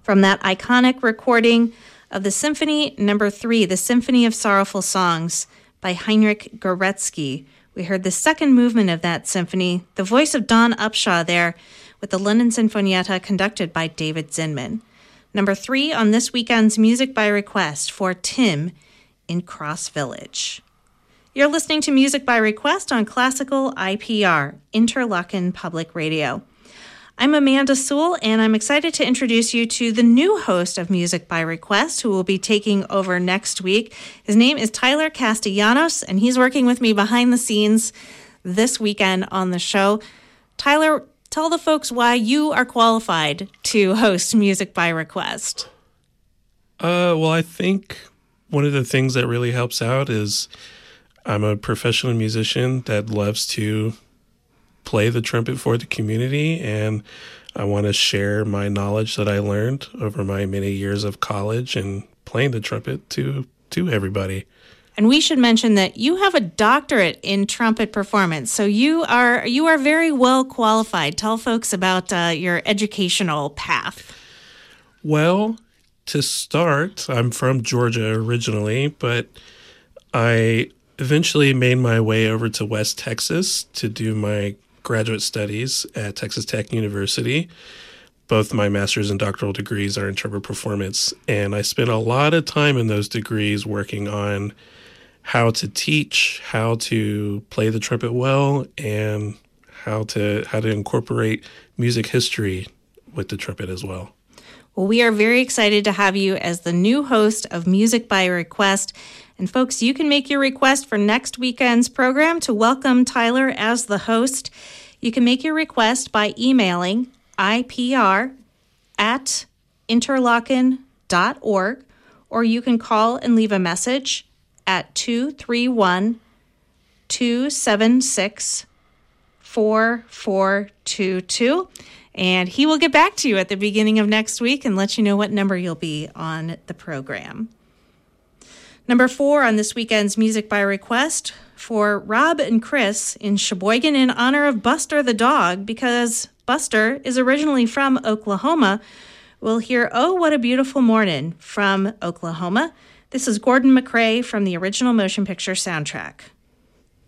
from that iconic recording of the Symphony No. 3, the Symphony of Sorrowful Songs by Heinrich Goretzky. We heard the second movement of that symphony, the voice of Dawn Upshaw there, with the London Sinfonietta conducted by David Zinman. Number 3 on this weekend's Music by Request for Tim in Cross Village. You're listening to Music by Request on Classical IPR, Interlochen Public Radio. I'm Amanda Sewell, and I'm excited to introduce you to the new host of Music by Request, who will be taking over next week. His name is Tyler Castellanos, and he's working with me behind the scenes this weekend on the show. Tyler, tell the folks why you are qualified to host Music by Request. Well, I think one of the things that really helps out is I'm a professional musician that loves to play the trumpet for the community, and I want to share my knowledge that I learned over my many years of college and playing the trumpet to everybody. And we should mention that you have a doctorate in trumpet performance, so you are very well qualified. Tell folks about your educational path. Well, to start, I'm from Georgia originally, but I eventually made my way over to West Texas to do my graduate studies at Texas Tech University. Both my master's and doctoral degrees are in trumpet performance, and I spent a lot of time in those degrees working on how to teach, how to play the trumpet well, and how to incorporate music history with the trumpet as well. Well, we are very excited to have you as the new host of Music by Request. And folks, you can make your request for next weekend's program to welcome Tyler as the host. You can make your request by emailing ipr@interlochen.org, or you can call and leave a message at 231-276-4422. And he will get back to you at the beginning of next week and let you know what number you'll be on the program. Number 4 on this weekend's Music by Request for Rob and Chris in Sheboygan in honor of Buster the dog, because Buster is originally from Oklahoma. We'll hear Oh, What a Beautiful Morning from Oklahoma. This is Gordon MacRae from the original motion picture soundtrack.